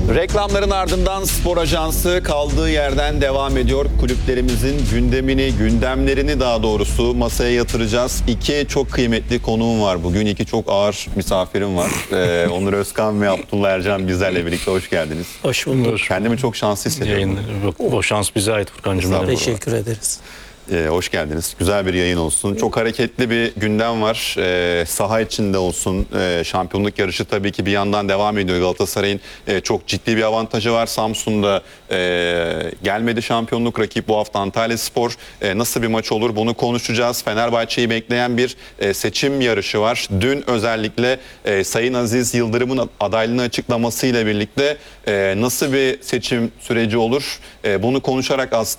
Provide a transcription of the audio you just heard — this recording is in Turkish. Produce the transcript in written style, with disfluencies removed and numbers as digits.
Reklamların ardından Spor Ajansı kaldığı yerden devam ediyor. Kulüplerimizin gündemini, gündemlerini daha doğrusu masaya yatıracağız. İki çok kıymetli konuğum var bugün. İki çok ağır misafirim var. Onur Özkan ve Abdullah Ercan bizlerle birlikte. Hoş geldiniz. Hoş bulduk. Kendimi çok şanslı hissediyorum. O şans bize ait Furkan'cığım. Teşekkür ederiz. Hoş geldiniz. Güzel bir yayın olsun. Çok hareketli bir gündem var. Saha içinde olsun. Şampiyonluk yarışı tabii ki bir yandan devam ediyor. Galatasaray'ın çok ciddi bir avantajı var. Samsun'da gelmedi şampiyonluk. Rakip bu hafta Antalyaspor. Nasıl bir maç olur bunu konuşacağız. Fenerbahçe'yi bekleyen bir seçim yarışı var. Dün özellikle Sayın Aziz Yıldırım'ın adaylığını açıklamasıyla birlikte nasıl bir seçim süreci olur? Bunu konuşarak